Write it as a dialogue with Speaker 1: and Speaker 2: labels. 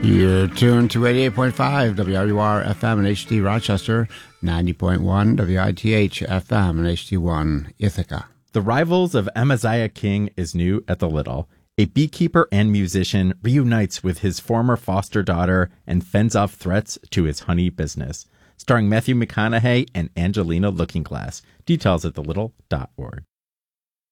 Speaker 1: You're tuned to 88.5 WRUR FM and HD Rochester, 90.1 WITH FM and HD1 Ithaca.
Speaker 2: The Rivals of Amaziah King is new at the Little. A beekeeper and musician reunites with his former foster daughter and fends off threats to his honey business. Starring Matthew McConaughey and Angelina Lookingglass. Details at thelittle.org.